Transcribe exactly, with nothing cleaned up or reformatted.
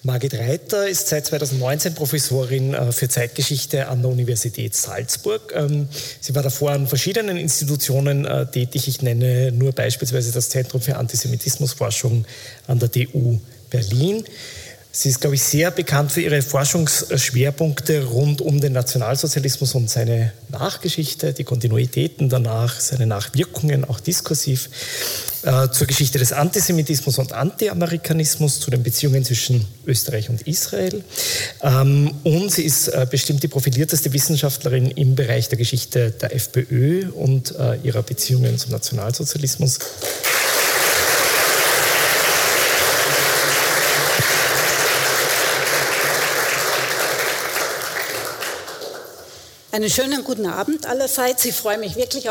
Margit Reiter ist seit zweitausendneunzehn Professorin für Zeitgeschichte an der Universität Salzburg. Sie war davor an verschiedenen Institutionen tätig. Ich nenne nur beispielsweise das Zentrum für Antisemitismusforschung an der T U Berlin. Sie ist, glaube ich, sehr bekannt für ihre Forschungsschwerpunkte rund um den Nationalsozialismus und seine Nachgeschichte, die Kontinuitäten danach, seine Nachwirkungen, auch diskursiv, äh, zur Geschichte des Antisemitismus und Anti-Amerikanismus, zu den Beziehungen zwischen Österreich und Israel. Ähm, und sie ist äh, bestimmt die profilierteste Wissenschaftlerin im Bereich der Geschichte der FPÖ und äh, ihrer Beziehungen zum Nationalsozialismus. Einen schönen guten Abend allerseits. Ich freue mich wirklich